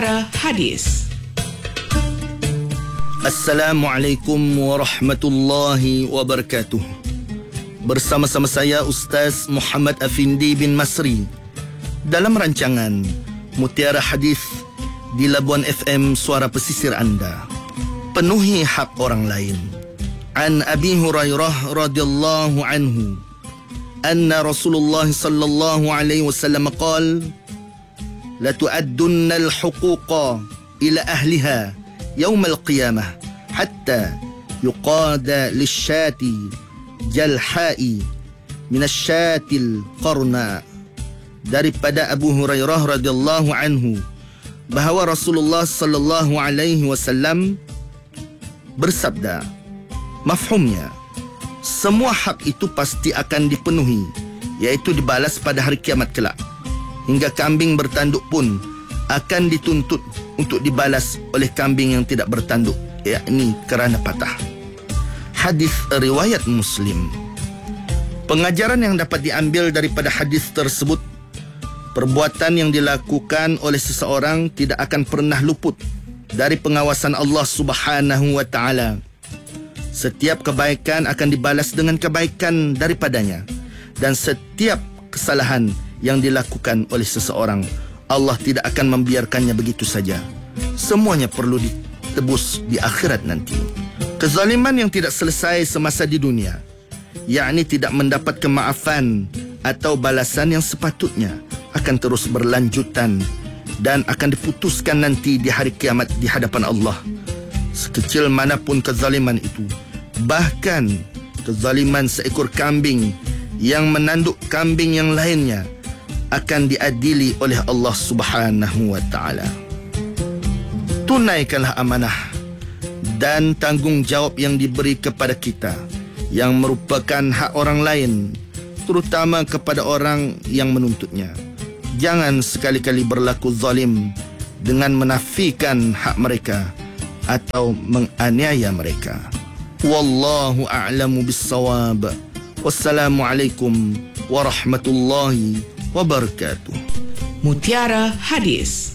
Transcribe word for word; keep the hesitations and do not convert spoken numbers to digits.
Hadis. Assalamualaikum warahmatullahi wabarakatuh. Bersama-sama saya Ustaz Muhammad Afindi bin Masri dalam rancangan Mutiara Hadis di Labuan F M, suara pesisir anda. Penuhi hak orang lain. An Abi Hurairah radhiyallahu anhu anna Rasulullah sallallahu alaihi wasallam qala la tu'addunna al-huquqa ila ahliha yawm al-qiyamah hatta yuqada lish-shati jalha'i min ash-shati al-qarna. Daripada Abu Hurairah radhiyallahu anhu bahawa Rasulullah sallallahu alaihi wasallam bersabda, mafhumnya, semua hak itu pasti akan dipenuhi, iaitu dibalas pada hari kiamat kelak. Hingga kambing bertanduk pun akan dituntut untuk dibalas oleh kambing yang tidak bertanduk, yakni kerana patah. Hadis riwayat Muslim. Pengajaran yang dapat diambil daripada hadis tersebut, perbuatan yang dilakukan oleh seseorang tidak akan pernah luput dari pengawasan Allah Subhanahu wa taala. Setiap kebaikan akan dibalas dengan kebaikan daripadanya, dan setiap kesalahan yang dilakukan oleh seseorang, Allah tidak akan membiarkannya begitu saja. Semuanya perlu ditebus di akhirat nanti. Kezaliman yang tidak selesai semasa di dunia, yakni tidak mendapat kemaafan atau balasan yang sepatutnya, akan terus berlanjutan dan akan diputuskan nanti di hari kiamat di hadapan Allah. Sekecil manapun kezaliman itu, bahkan kezaliman seekor kambing yang menanduk kambing yang lainnya, akan diadili oleh Allah Subhanahu wa taala. Tunaikanlah amanah dan tanggungjawab yang diberi kepada kita, yang merupakan hak orang lain, terutama kepada orang yang menuntutnya. Jangan sekali-kali berlaku zalim dengan menafikan hak mereka atau menganiaya mereka. Wallahu a'lamu bis-shawab. Wassalamualaikum warahmatullahi wabarakatuh. Mutiara Hadis.